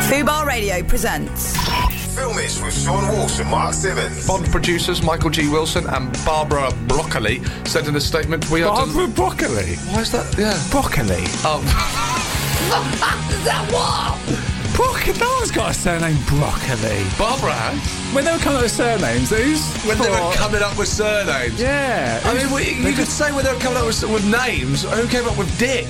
Fubar Radio presents Film It with Sean Walsh and Mark Simmons. Bond producers Michael G. Wilson and Barbara Broccoli said in a statement, "We are..." Barbara Broccoli? Why is that? Yeah. Broccoli? Oh. Is that what? Broccoli? No one's got a surname Broccoli. Barbara has. When they were coming up with surnames, who's... When they were coming up with surnames. Yeah. I mean, you could say when they were coming up with names, who came up with Dick?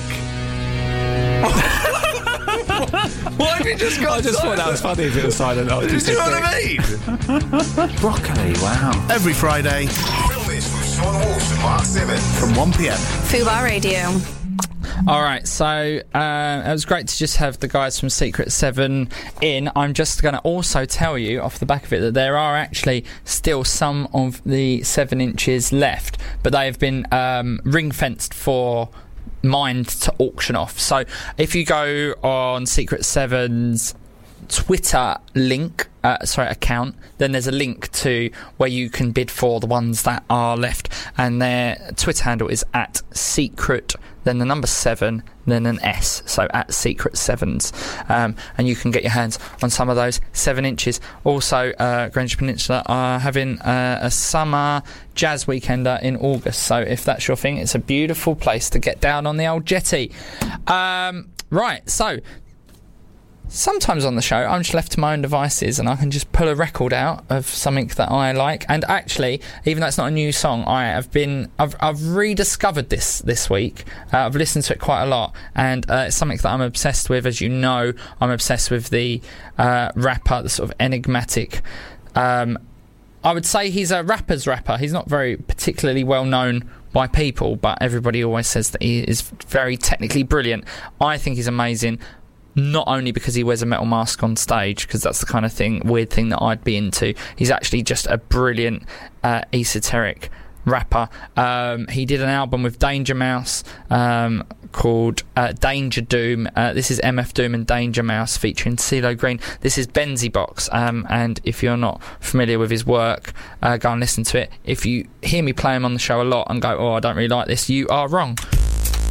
Why have you just got... I just thought that was funny if it was silent after you Do said you know what Dick. I mean? Broccoli, wow. Every Friday Film It with Sean Walsh and Mark Simmons. from 1pm. Fubar Radio. Alright, so it was great to just have the guys from Secret 7 in. I'm just going to also tell you off the back of it that there are actually still some of the 7 inches left, but they have been ring-fenced for Mind to auction off. So if you go on Secret 7's Twitter account, then there's a link to where you can bid for the ones that are left, and their Twitter handle is at secret, then the number 7, then an S, so at Secret 7s, and you can get your hands on some of those 7 inches. Also, Greenwich Peninsula are having a summer jazz weekender in August, so if that's your thing, it's a beautiful place to get down on the old jetty. Right, so sometimes on the show, I'm just left to my own devices and I can just pull a record out of something that I like. And actually, even though it's not a new song, I've rediscovered this week. I've listened to it quite a lot, and it's something that I'm obsessed with. As you know, I'm obsessed with the rapper, the sort of enigmatic. I would say he's a rapper's rapper. He's not very particularly well known by people, but everybody always says that he is very technically brilliant. I think he's amazing. Not only because he wears a metal mask on stage, because that's the kind of weird thing that I'd be into. He's actually just a brilliant, esoteric rapper. He did an album with Danger Mouse called Danger Doom. This is MF Doom and Danger Mouse featuring CeeLo Green. This is Benzie Box, and if you're not familiar with his work, go and listen to it. If you hear me play him on the show a lot and go, "Oh, I don't really like this," you are wrong.